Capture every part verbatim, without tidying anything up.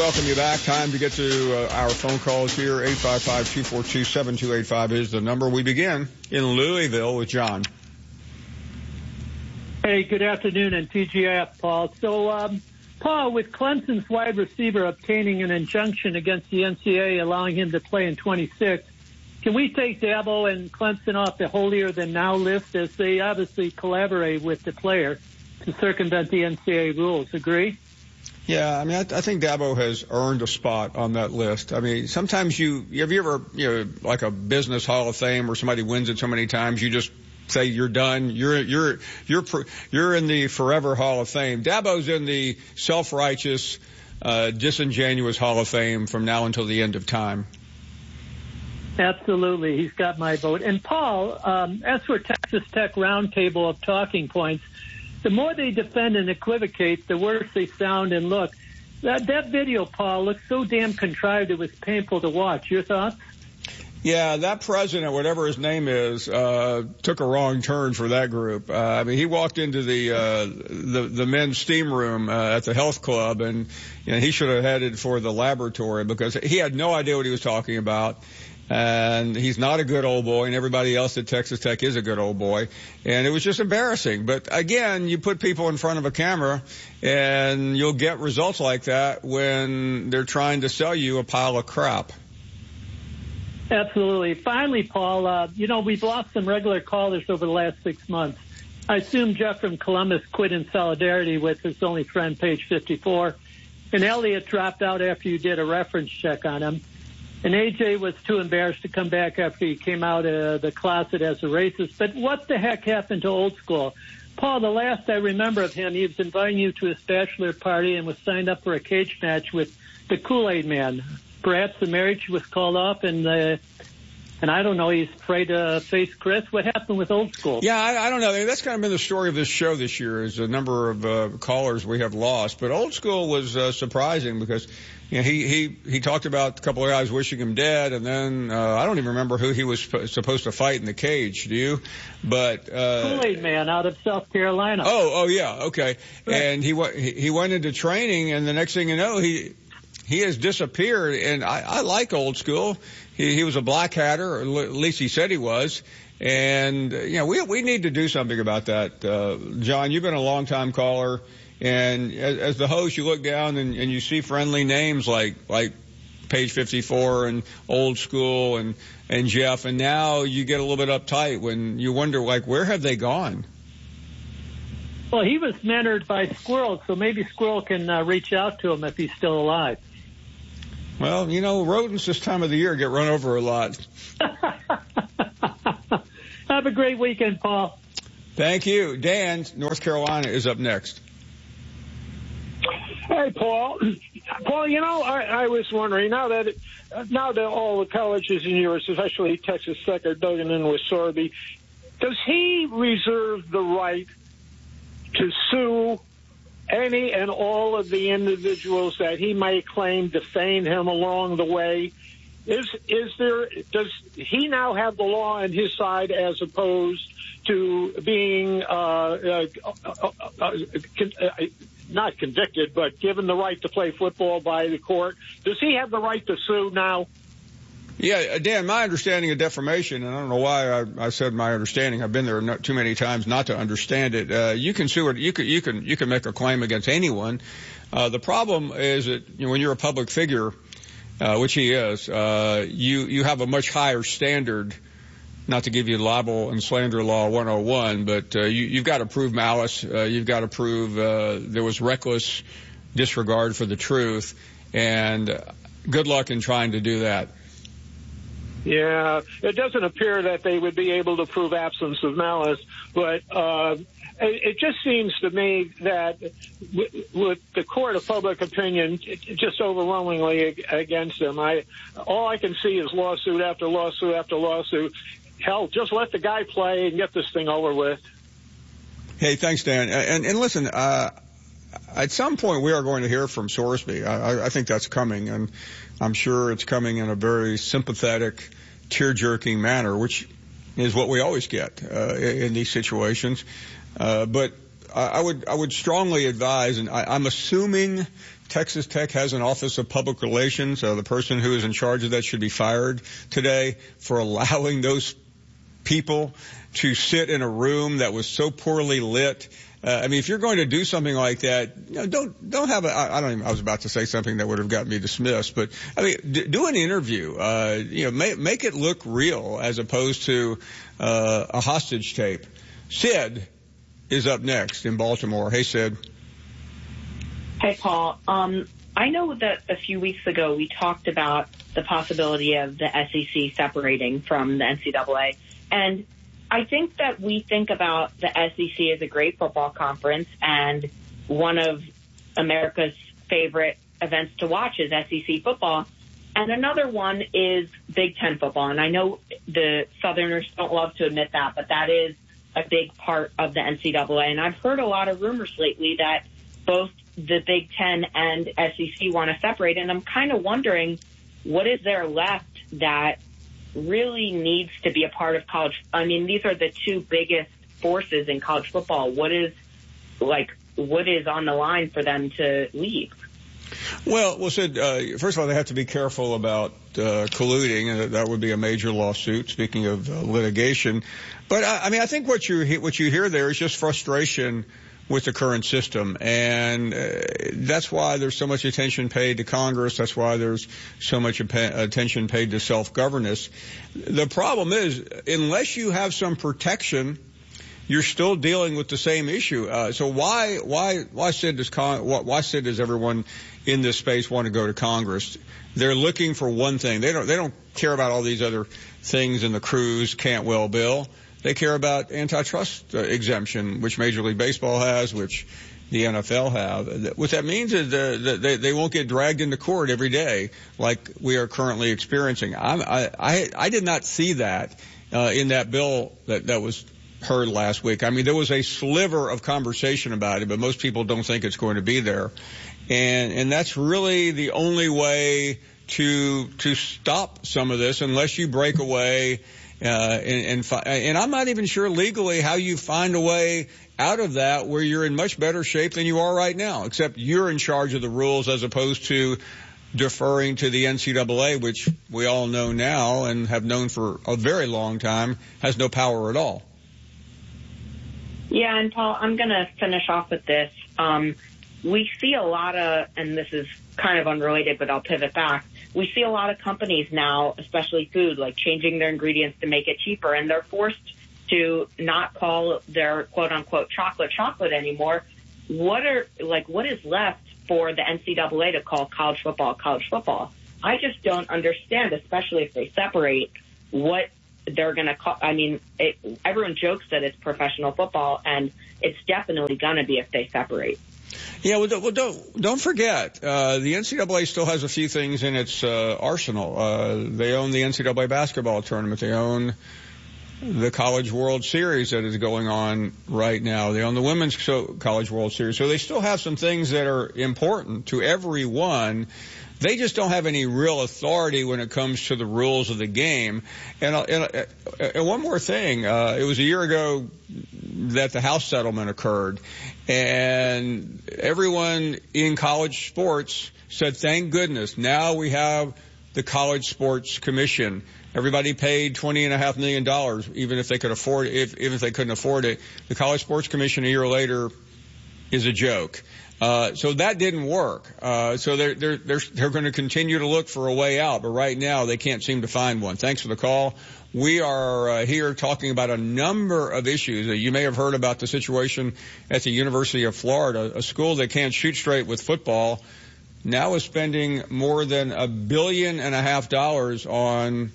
welcome you back. Time to get to uh, our phone calls here. eight five five, two four two, seven two eight five is the number. We begin in Louisville with John. Hey, good afternoon and T G I F, Paul. So, um, Paul, with Clemson's wide receiver obtaining an injunction against the N C double A allowing him to play in twenty-six, can we take Dabo and Clemson off the holier-than-now list as they obviously collaborate with the player to circumvent the N C double A rules? Agree? Yeah, I mean, I, I think Dabo has earned a spot on that list. I mean, sometimes you, have you ever, you know, like a business Hall of Fame where somebody wins it so many times, you just say you're done. You're, you're, you're, you're in the forever Hall of Fame. Dabo's in the self-righteous, uh, disingenuous Hall of Fame from now until the end of time. Absolutely. He's got my vote. And Paul, um, as for Texas Tech roundtable of talking points, the more they defend and equivocate, the worse they sound and look. That, that video, Paul, looks so damn contrived it was painful to watch. Your thoughts? Yeah, that president, whatever his name is, uh, took a wrong turn for that group. Uh, I mean, he walked into the, uh, the, the men's steam room, uh, at the health club and, you know, he should have headed for the laboratory because he had no idea what he was talking about. And he's not a good old boy, and everybody else at Texas Tech is a good old boy. And it was just embarrassing. But again, you put people in front of a camera, and you'll get results like that when they're trying to sell you a pile of crap. Absolutely. Finally, Paul, uh, you know, we've lost some regular callers over the last six months. I assume Jeff from Columbus quit in solidarity with his only friend, page fifty-four. And Elliot dropped out after you did a reference check on him. And A J was too embarrassed to come back after he came out of the closet as a racist. But what the heck happened to Old School? Paul, the last I remember of him, he was inviting you to his bachelor party and was signed up for a cage match with the Kool-Aid Man. Perhaps the marriage was called off, and uh, and I don't know, he's afraid to face Chris. What happened with Old School? Yeah, I, I don't know. That's kind of been the story of this show this year, is the number of uh, callers we have lost. But Old School was uh, surprising because, you know, he, he, he talked about a couple of guys wishing him dead, and then uh, I don't even remember who he was sp- supposed to fight in the cage. Do you? But uh, Kool-Aid Man out of South Carolina. Oh, oh yeah, okay. Right. And he, he he went into training, and the next thing you know, he he has disappeared. And I, I like Old School. He, he was a black hatter, or at least he said he was. And uh, you know, we we need to do something about that. Uh, John, you've been a long time caller. And as, as the host, you look down and, and you see friendly names like like page fifty-four and Old School and and Jeff, and now you get a little bit uptight when you wonder, like, where have they gone? Well, he was mentored by Squirrel, so maybe Squirrel can uh, reach out to him if he's still alive. Well, you know, rodents this time of the year get run over a lot. Have a great weekend, Paul. Thank you. Dan, North Carolina, is up next. Hey, Paul. Paul, you know, I, I was wondering, now that it, now that all the colleges in yours, especially Texas Tech, are dug in with Sorby, does he reserve the right to sue any and all of the individuals that he may claim defamed him along the way? Is is there, does he now have the law on his side as opposed to being uh, uh, uh, uh, uh, not convicted, but given the right to play football by the court? Does he have the right to sue now? Yeah, Dan, my understanding of defamation, and I don't know why I, I said my understanding. I've been there not too many times not to understand it. Uh, you can sue it. You can, you can, you can make a claim against anyone. Uh, the problem is that, you know, when you're a public figure, uh, which he is, uh, you, you have a much higher standard. Not to give you libel and slander law one oh one, but uh, you, you've got to prove malice. Uh, you've got to prove uh, there was reckless disregard for the truth, and uh, good luck in trying to do that. Yeah, it doesn't appear that they would be able to prove absence of malice, but uh, it, it just seems to me that with, with the court of public opinion just overwhelmingly against them, I all I can see is lawsuit after lawsuit after lawsuit. Hell, just let the guy play and get this thing over with. Hey, thanks, Dan. And, and listen, uh, at some point we are going to hear from Sorsby. I, I think that's coming, and I'm sure it's coming in a very sympathetic, tear-jerking manner, which is what we always get uh, in these situations. Uh, but I would I would strongly advise, and I, I'm assuming Texas Tech has an Office of Public Relations. Uh, the person who is in charge of that should be fired today for allowing those people to sit in a room that was so poorly lit. Uh, I mean, if you're going to do something like that, you know, don't don't have a. I, I don't even. I was about to say something that would have gotten me dismissed, but I mean, d- do an interview. Uh, you know, make make it look real as opposed to uh, a hostage tape. Sid is up next in Baltimore. Hey, Sid. Hey, Paul. Um, I know that a few weeks ago we talked about the possibility of the S E C separating from the N C double A, and I think that we think about the S E C as a great football conference, and one of America's favorite events to watch is S E C football. And another one is Big Ten football. And I know the Southerners don't love to admit that, but that is a big part of the N C double A. And I've heard a lot of rumors lately that both the Big Ten and S E C want to separate. And I'm kind of wondering, what is there left that really needs to be a part of college? I mean, these are the two biggest forces in college football. What is, like, what is on the line for them to leave? Well, well, Sid, uh, first of all, they have to be careful about uh, colluding, and that would be a major lawsuit, speaking of uh, litigation. But, I, I mean, I think what you, what you hear there is just frustration with the current system. And uh, that's why there's so much attention paid to Congress. That's why there's so much attention paid to self-governance. The problem is, unless you have some protection, you're still dealing with the same issue. Uh, so why, why, why Sid does Con- why Sid does everyone in this space want to go to Congress? They're looking for one thing. They don't, they don't care about all these other things in the Cruz Cantwell bill. They care about antitrust uh, exemption, which Major League Baseball has, which the N F L have. What that means is that they, they won't get dragged into court every day like we are currently experiencing. I'm, I, I, I did not see that uh, in that bill that, that was heard last week. I mean, there was a sliver of conversation about it, but most people don't think it's going to be there. And, and that's really the only way to, to stop some of this, unless you break away Uh, and, and, fi- and I'm not even sure legally how you find a way out of that where you're in much better shape than you are right now, except you're in charge of the rules as opposed to deferring to the N C double A, which we all know now and have known for a very long time has no power at all. Yeah, and Paul, I'm going to finish off with this. Um, we see a lot of, and this is kind of unrelated, but I'll pivot back. We see a lot of companies now, especially food, like changing their ingredients to make it cheaper, and they're forced to not call their quote unquote chocolate chocolate anymore. What are, like, what is left for the N C double A to call college football college football? I just don't understand, especially if they separate, what they're going to call. I mean, it, everyone jokes that it's professional football, and it's definitely going to be if they separate. Yeah, well, don't, well, don't, don't forget, uh, the N C double A still has a few things in its uh, arsenal. Uh, they own the N C double A basketball tournament. They own the College World Series that is going on right now. They own the Women's College World Series. So they still have some things that are important to everyone. They just don't have any real authority when it comes to the rules of the game. And, and, and one more thing, uh, it was a year ago that the House settlement occurred, and everyone in college sports said, thank goodness, now we have the College Sports Commission. Everybody paid twenty and a half million dollars, even if they could afford it, if, even if they couldn't afford it. The College Sports Commission a year later is a joke. Uh, so that didn't work. Uh, so they're, they're, they're, they're going to continue to look for a way out, but right now they can't seem to find one. Thanks for the call. We are uh, here talking about a number of issues. You may have heard about the situation at the University of Florida, a school that can't shoot straight with football, now is spending more than a billion and a half dollars on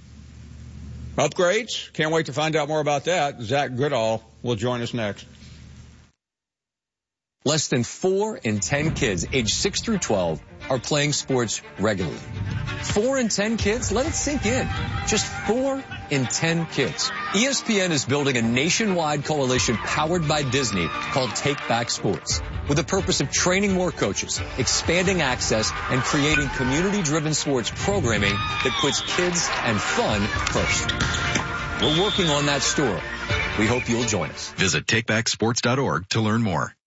upgrades. Can't wait to find out more about that. Zach Goodall will join us next. Less than four in ten kids aged six through twelve are playing sports regularly. Four in ten kids? Let it sink in. Just four in ten kids. E S P N is building a nationwide coalition powered by Disney called Take Back Sports, with the purpose of training more coaches, expanding access, and creating community-driven sports programming that puts kids and fun first. We're working on that story. We hope you'll join us. Visit take back sports dot org to learn more.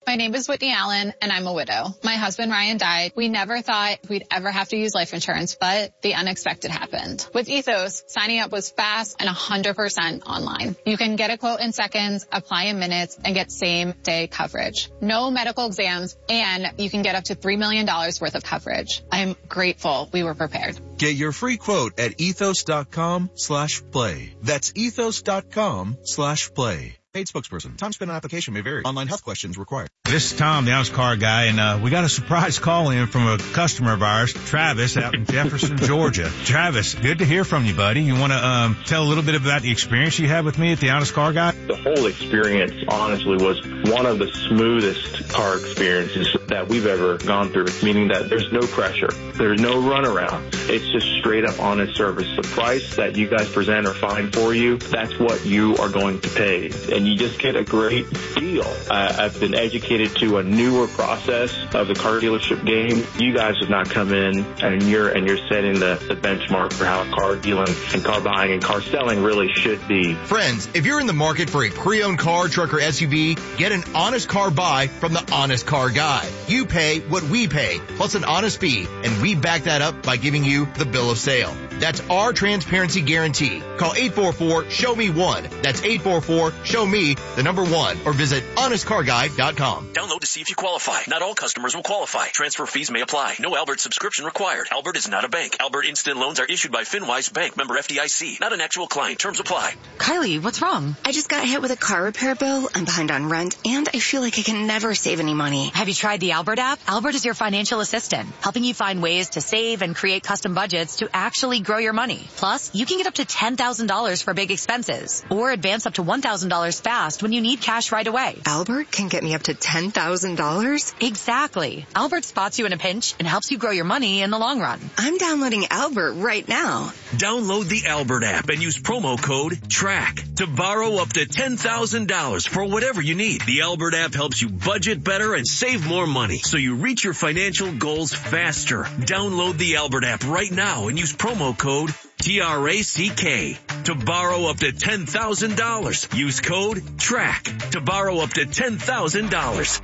My name is Whitney Allen, and I'm a widow. My husband, Ryan, died. We never thought we'd ever have to use life insurance, but the unexpected happened. With Ethos, signing up was fast and one hundred percent online. You can get a quote in seconds, apply in minutes, and get same-day coverage. No medical exams, and you can get up to three million dollars worth of coverage. I'm grateful we were prepared. Get your free quote at ethos.com slash play. That's ethos.com slash play. Paid spokesperson. Time spent on application may vary. Online health questions required. This is Tom, the Honest Car Guy, and uh, we got a surprise call in from a customer of ours, Travis, out in Jefferson, Georgia. Travis, good to hear from you, buddy. You want to um, tell a little bit about the experience you had with me at the Honest Car Guy? The whole experience, honestly, was one of the smoothest car experiences that we've ever gone through, meaning that there's no pressure. There's no runaround. It's just straight up honest service. The price that you guys present or find for you, that's what you are going to pay. And you just get a great deal. Uh, I've been educated to a newer process of the car dealership game. You guys have not come in and you're and you're setting the, the benchmark for how car dealing and car buying and car selling really should be. Friends, if you're in the market for a pre-owned car, truck, or S U V, get an honest car buy from the Honest Car Guy. You pay what we pay, plus an honest fee, and we back that up by giving you the bill of sale. That's our transparency guarantee. Call eight four four, show me one. That's eight four four, show me the number one, or visit honest car guy dot com. Download to see if you qualify. Not all customers will qualify. Transfer fees may apply. No Albert subscription required. Albert is not a bank. Albert Instant Loans are issued by FinWise Bank, member F D I C. Not an actual client. Terms apply. Kylie, what's wrong? I just got hit with a car repair bill. I'm behind on rent, and I feel like I can never save any money. Have you tried the Albert app? Albert is your financial assistant, helping you find ways to save and create custom budgets to actually grow your money. Plus, you can get up to ten thousand dollars for big expenses, or advance up to one thousand dollars fast when you need cash right away. Albert can get me up to ten thousand dollars? Exactly. Albert spots you in a pinch and helps you grow your money in the long run. I'm downloading Albert right now. Download the Albert app and use promo code TRACK to borrow up to ten thousand dollars for whatever you need. The Albert app helps you budget better and save more money, so you reach your financial goals faster. Download the Albert app right now and use promo code T R A C K to borrow up to ten thousand dollars. Use code TRACK to borrow up to ten thousand dollars.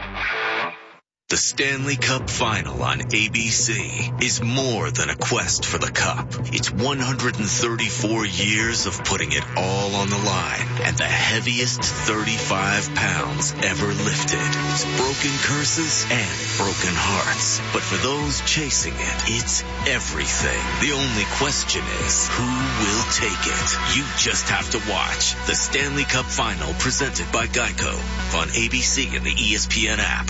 The Stanley Cup Final on A B C is more than a quest for the cup. It's one hundred thirty-four years of putting it all on the line and the heaviest thirty-five pounds ever lifted. It's broken curses and broken hearts. But for those chasing it, it's everything. The only question is, who will take it? You just have to watch the Stanley Cup Final presented by Geico on A B C and the E S P N app.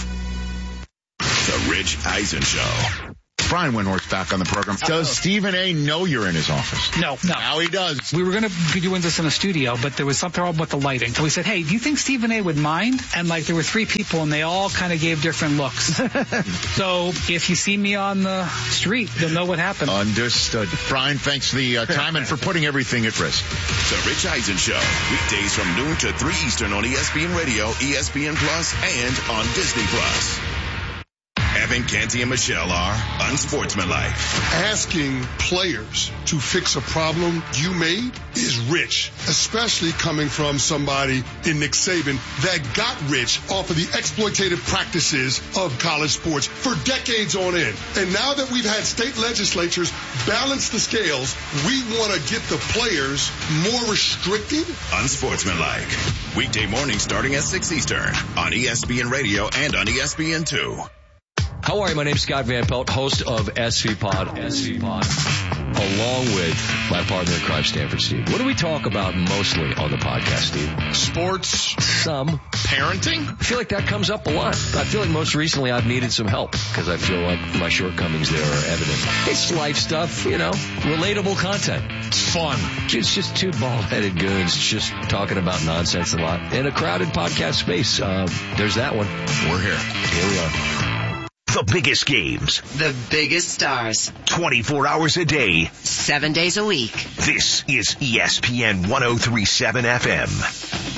The Rich Eisen Show. Brian Windhorst back on the program. Does Stephen A. know you're in his office? No, no. Now he does. We were going to be doing this in a studio, but there was something wrong with the lighting. So we said, hey, do you think Stephen A. would mind? And like there were three people, and they all kind of gave different looks. So if you see me on the street, you'll know what happened. Understood. Brian, thanks for the uh, time and for putting everything at risk. The Rich Eisen Show. Weekdays from noon to three Eastern on E S P N Radio, E S P N Plus, and on Disney Plus. Evan Canty and Michelle are unsportsmanlike. Asking players to fix a problem you made is rich, especially coming from somebody in Nick Saban that got rich off of the exploitative practices of college sports for decades on end. And now that we've had state legislatures balance the scales, we want to get the players more restricted. Unsportsmanlike. Weekday morning starting at six Eastern on E S P N Radio and on E S P N two. How are you? My name's Scott Van Pelt, host of S V Pod, S V Pod, along with my partner in crime, Stanford Steve. What do we talk about mostly on the podcast, Steve? Sports. Some. Parenting. I feel like that comes up a lot. I feel like most recently I've needed some help because I feel like my shortcomings there are evident. It's life stuff, you know, relatable content. It's fun. It's just two bald-headed goons just talking about nonsense a lot in a crowded podcast space. Uh, there's that one. We're here. Here we are. The biggest games. The biggest stars. twenty-four hours a day. Seven days a week. This is E S P N one oh three point seven F M.